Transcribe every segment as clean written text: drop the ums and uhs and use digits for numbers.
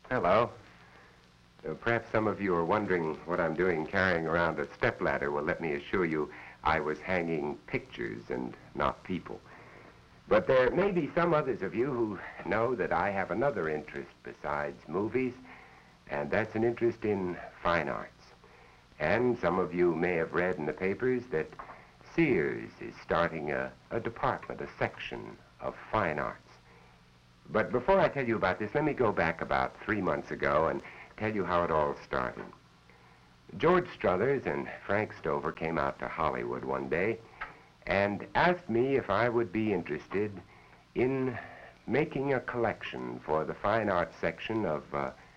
Hello. Perhaps some of you are wondering what I'm doing carrying around a stepladder. Well, let me assure you, I was hanging pictures and not people. But there may be some others of you who know that I have another interest besides movies, and that's an interest in fine arts. And some of you may have read in the papers that Sears is starting a department, a section of fine arts. But before I tell you about this, let me go back about 3 months ago and tell you how it all started. George Struthers and Frank Stover came out to Hollywood one day and asked me if I would be interested in making a collection for the fine arts section of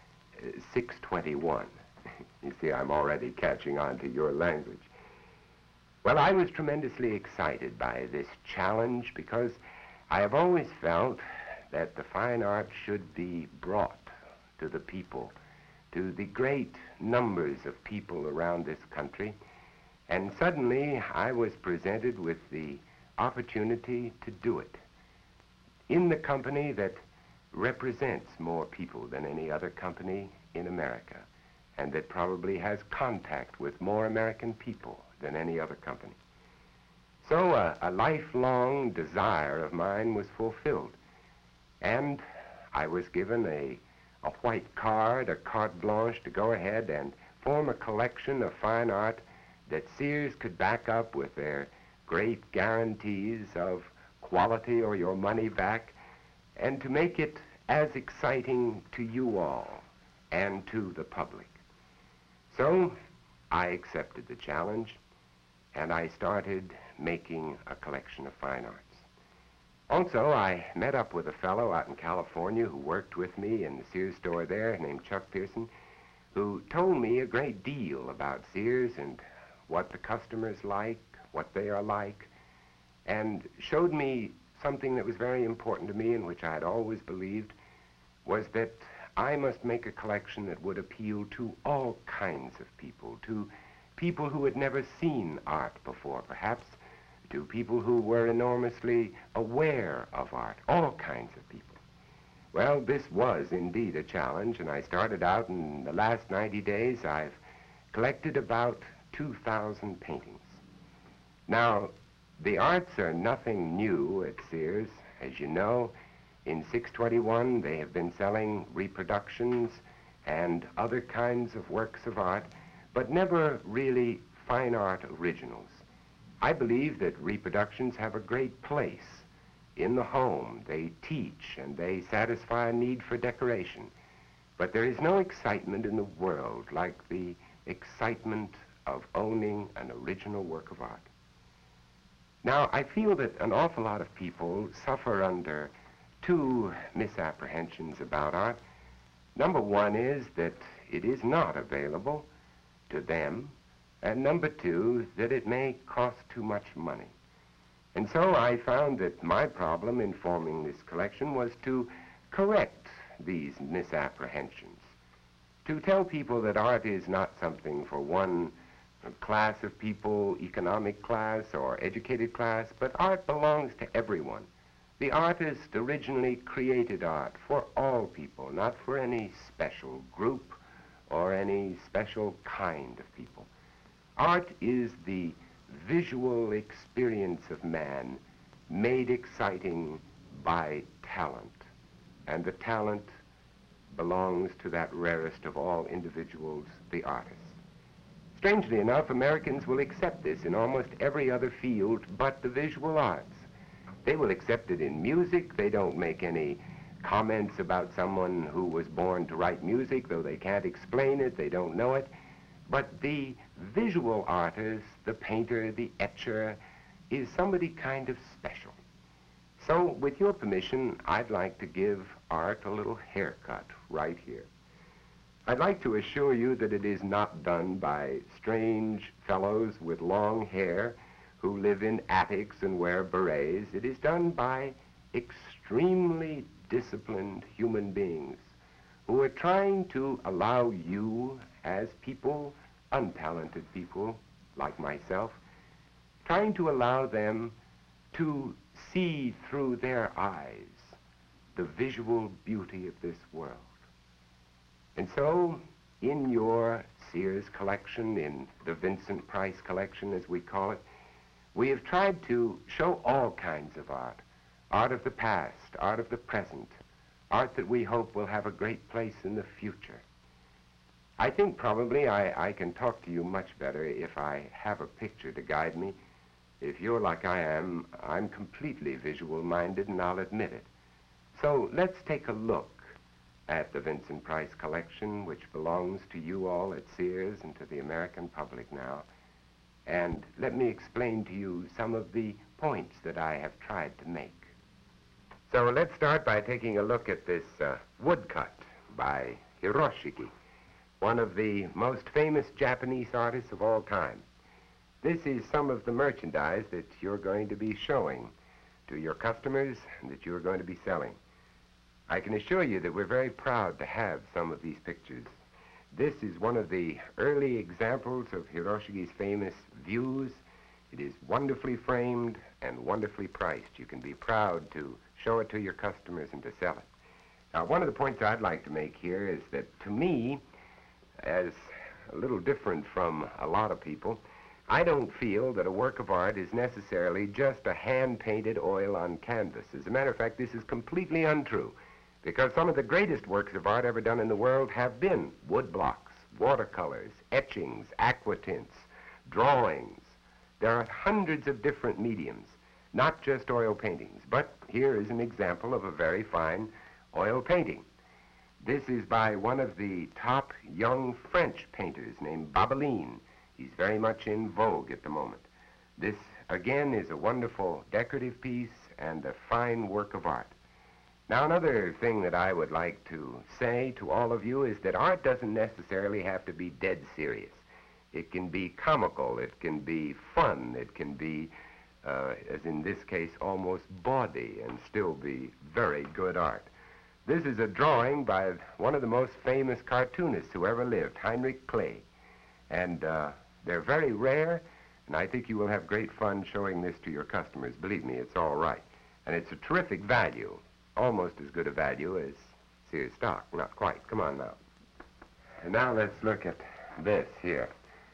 621. You see, I'm already catching on to your language. Well, I was tremendously excited by this challenge because I have always felt that the fine arts should be brought to the people, to the great numbers of people around this country. And suddenly I was presented with the opportunity to do it in the company that represents more people than any other company in America, and that probably has contact with more American people than any other company. So a lifelong desire of mine was fulfilled. And I was given a white card, a carte blanche to go ahead and form a collection of fine art that Sears could back up with their great guarantees of quality or your money back, and to make it as exciting to you all and to the public. So I accepted the challenge, and I started making a collection of fine arts. Also, I met up with a fellow out in California who worked with me in the Sears store there named Chuck Pearson, who told me a great deal about Sears and what the customers like, what they are like, and showed me something that was very important to me and which I had always believed, was that I must make a collection that would appeal to all kinds of people, to people who had never seen art before, perhaps, to people who were enormously aware of art, all kinds of people. Well, this was indeed a challenge, and I started out, and in the last 90 days I've collected about 2,000 paintings. Now, the arts are nothing new at Sears. As you know, in 621 they have been selling reproductions and other kinds of works of art, but never really fine art originals. I believe that reproductions have a great place in the home. They teach and they satisfy a need for decoration. But there is no excitement in the world like the excitement of owning an original work of art. Now, I feel that an awful lot of people suffer under two misapprehensions about art. Number one is that it is not available to them, and number two, that it may cost too much money. And so I found that my problem in forming this collection was to correct these misapprehensions, to tell people that art is not something for one class of people, economic class or educated class, but art belongs to everyone. The artist originally created art for all people, not for any special group or any special kind of people. Art is the visual experience of man made exciting by talent, and the talent belongs to that rarest of all individuals, the artist. Strangely enough, Americans will accept this in almost every other field but the visual arts. They will accept it in music. They don't make any comments about someone who was born to write music, though they can't explain it, they don't know it. But the visual artist, the painter, the etcher, is somebody kind of special. So, with your permission, I'd like to give art a little haircut right here. I'd like to assure you that it is not done by strange fellows with long hair who live in attics and wear berets. It is done by extremely disciplined human beings who are trying to allow you, as people, untalented people like myself, trying to allow them to see through their eyes the visual beauty of this world. And so, in your Sears collection, in the Vincent Price collection, as we call it, we have tried to show all kinds of art. Art of the past, art of the present, art that we hope will have a great place in the future. I think probably I can talk to you much better if I have a picture to guide me. If you're like I am, I'm completely visual-minded, and I'll admit it. So let's take a look at the Vincent Price collection, which belongs to you all at Sears and to the American public now. And let me explain to you some of the points that I have tried to make. So let's start by taking a look at this woodcut by Hiroshige, one of the most famous Japanese artists of all time. This is some of the merchandise that you're going to be showing to your customers and that you're going to be selling. I can assure you that we're very proud to have some of these pictures. This is one of the early examples of Hiroshige's famous views. It is wonderfully framed and wonderfully priced. You can be proud to show it to your customers and to sell it. Now, one of the points I'd like to make here is that, to me, as a little different from a lot of people, I don't feel that a work of art is necessarily just a hand-painted oil on canvas. As a matter of fact, this is completely untrue, because some of the greatest works of art ever done in the world have been wood blocks, watercolors, etchings, aquatints, drawings. There are hundreds of different mediums, not just oil paintings, but here is an example of a very fine oil painting. This is by one of the top young French painters named Babeline. He's very much in vogue at the moment. This, again, is a wonderful decorative piece and a fine work of art. Now, another thing that I would like to say to all of you is that art doesn't necessarily have to be dead serious. It can be comical, it can be fun, it can be, as in this case, almost bawdy and still be very good art. This is a drawing by one of the most famous cartoonists who ever lived, Heinrich Kley. And they're very rare, and I think you will have great fun showing this to your customers. Believe me, it's all right. And it's a terrific value, almost as good a value as Sears stock. Not quite. Come on now. And now let's look at this here.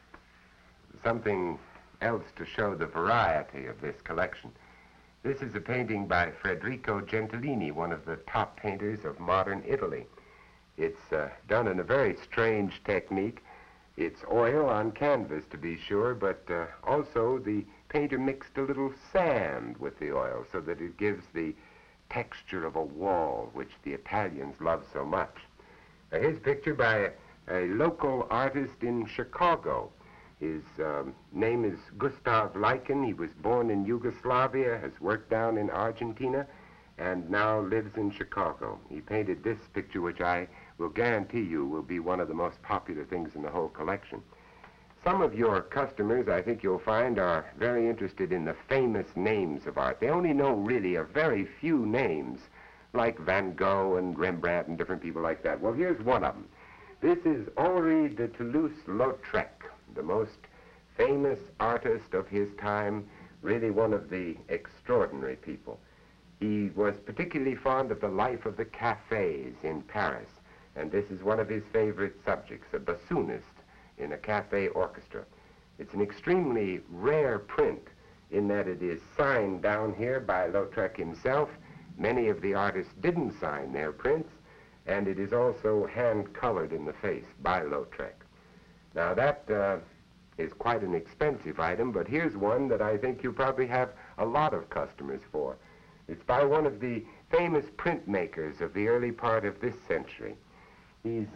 Something else to show the variety of this collection. This is a painting by Federico Gentilini, one of the top painters of modern Italy. It's done in a very strange technique. It's oil on canvas, to be sure, but also the painter mixed a little sand with the oil so that it gives the texture of a wall, which the Italians love so much. Here's a picture by a local artist in Chicago. His name is Gustav Leichen. He was born in Yugoslavia, has worked down in Argentina, and now lives in Chicago. He painted this picture, which I will guarantee you will be one of the most popular things in the whole collection. Some of your customers, I think you'll find, are very interested in the famous names of art. They only know really a very few names, like Van Gogh and Rembrandt and different people like that. Well, here's one of them. This is Henri de Toulouse-Lautrec, the most famous artist of his time, really one of the extraordinary people. He was particularly fond of the life of the cafes in Paris, and this is one of his favorite subjects, a bassoonist in a cafe orchestra. It's an extremely rare print in that it is signed down here by Lautrec himself. Many of the artists didn't sign their prints, and it is also hand-colored in the face by Lautrec. Now that is quite an expensive item, but here's one that I think you probably have a lot of customers for. It's by one of the famous printmakers of the early part of this century. He's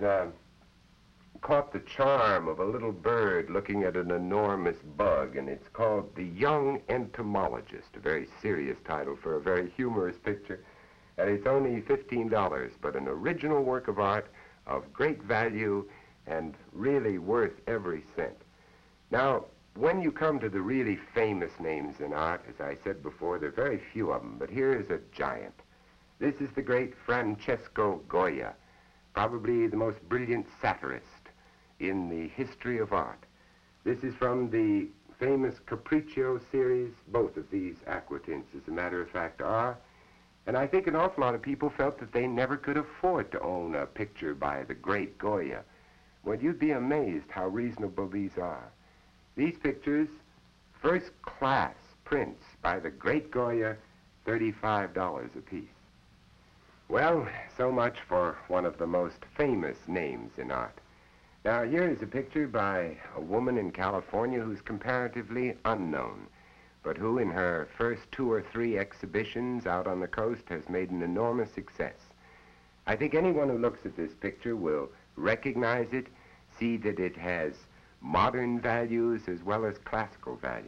caught the charm of a little bird looking at an enormous bug, and it's called The Young Entomologist, a very serious title for a very humorous picture, and it's only $15, but an original work of art of great value and really worth every cent. Now, when you come to the really famous names in art, as I said before, there are very few of them, but here is a giant. This is the great Francesco Goya, probably the most brilliant satirist in the history of art. This is from the famous Capriccio series. Both of these aquatints, as a matter of fact, are. And I think an awful lot of people felt that they never could afford to own a picture by the great Goya. Well, you'd be amazed how reasonable these are. These pictures, first-class prints by the great Goya, $35 apiece. Well, so much for one of the most famous names in art. Now, here is a picture by a woman in California who's comparatively unknown, but who in her first 2 or 3 exhibitions out on the coast has made an enormous success. I think anyone who looks at this picture will recognize it, see that it has modern values as well as classical values.